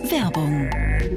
Werbung.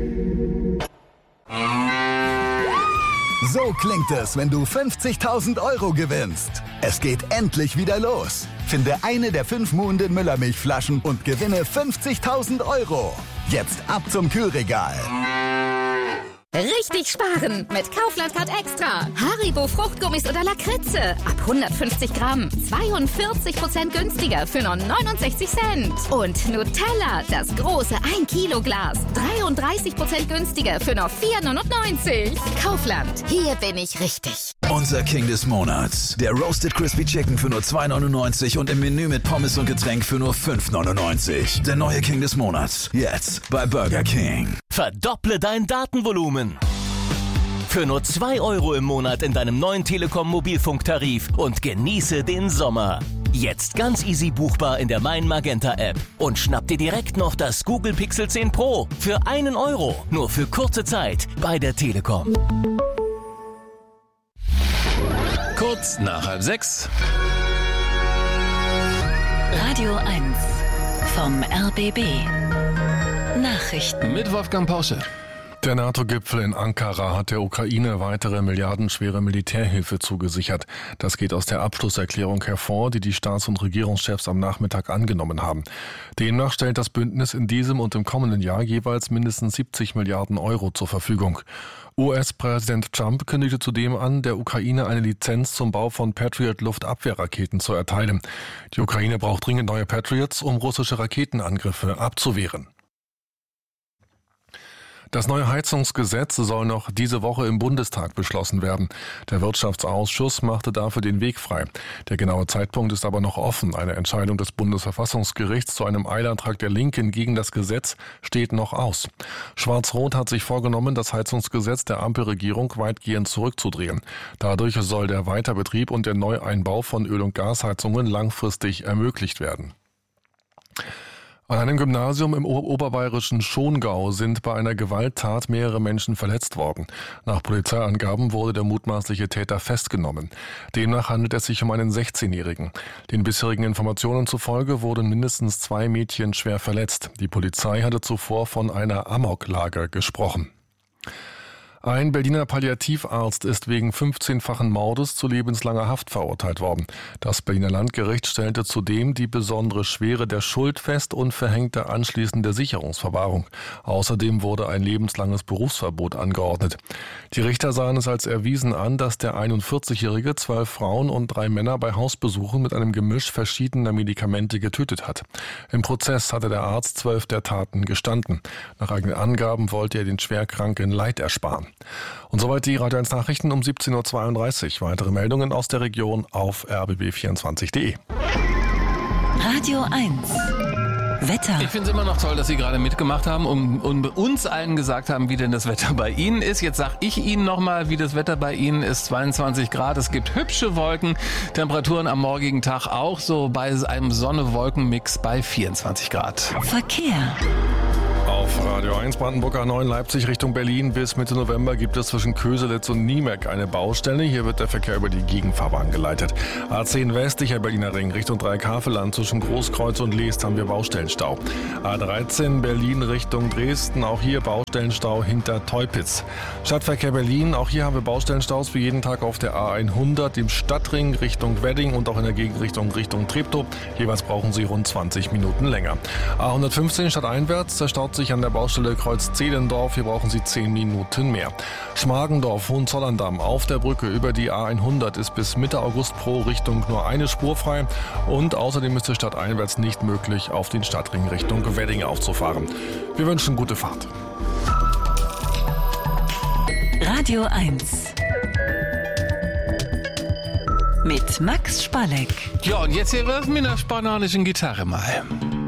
So klingt es, wenn du 50.000 € gewinnst. Es geht endlich wieder los. Finde eine der 5 muhenden Müllermilchflaschen und gewinne 50.000 €. Jetzt ab zum Kühlregal. Richtig sparen mit Kaufland Card Extra. Haribo Fruchtgummis oder Lakritze. Ab 150 Gramm. 42% günstiger für nur 69 Cent. Und Nutella, das große 1 Kilo Glas. 33% günstiger für nur 4,99. Kaufland, hier bin ich richtig. Unser King des Monats. Der Roasted Crispy Chicken für nur 2,99 und im Menü mit Pommes und Getränk für nur 5,99. Der neue King des Monats. Jetzt bei Burger King. Verdopple dein Datenvolumen. Für nur 2 € im Monat in deinem neuen Telekom-Mobilfunktarif und genieße den Sommer. Jetzt ganz easy buchbar in der Mein Magenta App. Und schnapp dir direkt noch das Google Pixel 10 Pro für 1 €. Nur für kurze Zeit bei der Telekom. Kurz nach 5:30. Radio 1 vom RBB. Nachrichten. Mit Wolfgang Pausche. Der NATO-Gipfel in Ankara hat der Ukraine weitere milliardenschwere Militärhilfe zugesichert. Das geht aus der Abschlusserklärung hervor, die die Staats- und Regierungschefs am Nachmittag angenommen haben. Demnach stellt das Bündnis in diesem und im kommenden Jahr jeweils mindestens 70 Milliarden € zur Verfügung. US-Präsident Trump kündigte zudem an, der Ukraine eine Lizenz zum Bau von Patriot-Luftabwehrraketen zu erteilen. Die Ukraine braucht dringend neue Patriots, um russische Raketenangriffe abzuwehren. Das neue Heizungsgesetz soll noch diese Woche im Bundestag beschlossen werden. Der Wirtschaftsausschuss machte dafür den Weg frei. Der genaue Zeitpunkt ist aber noch offen. Eine Entscheidung des Bundesverfassungsgerichts zu einem Eilantrag der Linken gegen das Gesetz steht noch aus. Schwarz-Rot hat sich vorgenommen, das Heizungsgesetz der Ampelregierung weitgehend zurückzudrehen. Dadurch soll der Weiterbetrieb und der Neueinbau von Öl- und Gasheizungen langfristig ermöglicht werden. An einem Gymnasium im oberbayerischen Schongau sind bei einer Gewalttat mehrere Menschen verletzt worden. Nach Polizeiangaben wurde der mutmaßliche Täter festgenommen. Demnach handelt es sich um einen 16-Jährigen. Den bisherigen Informationen zufolge wurden mindestens 2 Mädchen schwer verletzt. Die Polizei hatte zuvor von einer Amoklage gesprochen. Ein Berliner Palliativarzt ist wegen 15-fachen Mordes zu lebenslanger Haft verurteilt worden. Das Berliner Landgericht stellte zudem die besondere Schwere der Schuld fest und verhängte anschließende Sicherungsverwahrung. Außerdem wurde ein lebenslanges Berufsverbot angeordnet. Die Richter sahen es als erwiesen an, dass der 41-Jährige 12 Frauen und 3 Männer bei Hausbesuchen mit einem Gemisch verschiedener Medikamente getötet hat. Im Prozess hatte der Arzt 12 der Taten gestanden. Nach eigenen Angaben wollte er den Schwerkranken Leid ersparen. Und soweit die Radio 1 Nachrichten um 17.32 Uhr. Weitere Meldungen aus der Region auf rbb24.de. Radio 1 Wetter. Ich finde es immer noch toll, dass Sie gerade mitgemacht haben und uns allen gesagt haben, wie denn das Wetter bei Ihnen ist. Jetzt sage ich Ihnen nochmal, wie das Wetter bei Ihnen ist. 22 Grad, es gibt hübsche Wolken. Temperaturen am morgigen Tag auch so bei einem Sonne-Wolken-Mix bei 24 Grad. Verkehr. Auf Radio 1 Brandenburg A9 Leipzig Richtung Berlin bis Mitte November gibt es zwischen Köselitz und Niemek eine Baustelle. Hier wird der Verkehr über die Gegenfahrbahn geleitet. A10 westlicher Berliner Ring Richtung Dreieck-Havelland zwischen Großkreuz und Leest haben wir Baustellenstau. A13 Berlin Richtung Dresden, auch hier Baustellenstau hinter Teupitz. Stadtverkehr Berlin, auch hier haben wir Baustellenstaus wie jeden Tag auf der A100 im Stadtring Richtung Wedding und auch in der Gegenrichtung Richtung Treptow. Jeweils brauchen Sie rund 20 Minuten länger. A115 stadteinwärts zerstaut sich an der Baustelle Kreuz-Zehlendorf. Hier brauchen Sie 10 Minuten mehr. Schmargendorf, Hohenzollern-Damm auf der Brücke über die A100 ist bis Mitte August pro Richtung nur eine Spur frei. Und außerdem ist es stadteinwärts nicht möglich, auf den Stadtring Richtung Wedding aufzufahren. Wir wünschen gute Fahrt. Radio 1 mit Max Spalleck. Ja, und jetzt hier wirf mir eine spanischen Gitarre mal.